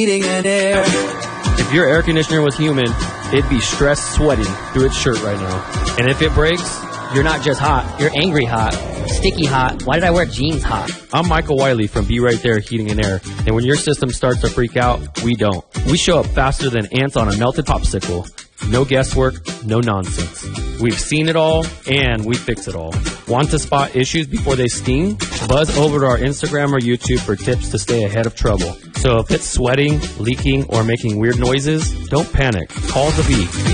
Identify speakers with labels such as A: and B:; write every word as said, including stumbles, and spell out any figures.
A: heating and air.
B: If your air conditioner was human, it'd be stressed sweating through its shirt right now. And if it breaks,
C: you're not just hot, you're angry hot, sticky hot. Why did I wear jeans hot?
B: I'm Michael Wiley from Be Right There Heating and Air, and when your system starts to freak out, we don't. We show up faster than ants on a melted popsicle. No guesswork, no nonsense. We've seen it all, and we fix it all. Want to spot issues before they sting? Buzz over to our Instagram or YouTube for tips to stay ahead of trouble. So if it's sweating, leaking, or making weird noises, don't panic. Call the Bee.